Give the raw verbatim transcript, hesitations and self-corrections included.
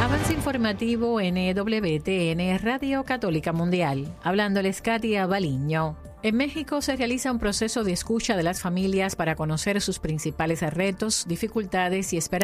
Avance informativo N W T N Radio Católica Mundial. Hablándoles Katia Baliño. En México se realiza un proceso de escucha de las familias para conocer sus principales retos, dificultades y esperanzas